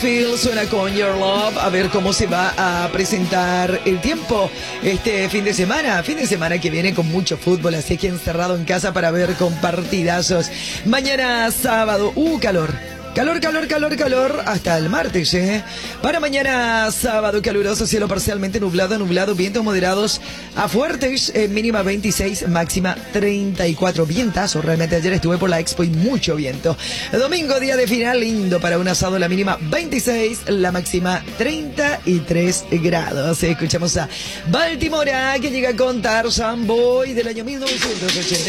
Phil suena con Your Love, a ver cómo se va a presentar el tiempo este fin de semana que viene con mucho fútbol, así que encerrado en casa para ver con partidazos. Mañana sábado, calor. Calor hasta el martes, ¿eh? Para mañana sábado, caluroso, cielo parcialmente nublado, vientos moderados a fuertes, mínima 26, máxima 34. Vientazo, realmente ayer estuve por la Expo y mucho viento. Domingo, día de final, lindo para un asado, la mínima 26, la máxima 33 grados. Escuchamos a Baltimora, que llega con Tarzan Boy del año 1980.